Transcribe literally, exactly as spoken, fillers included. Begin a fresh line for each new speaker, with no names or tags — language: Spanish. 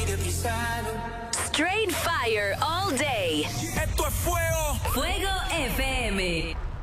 Straight fire all day.
Esto es fuego.
Fuego F M.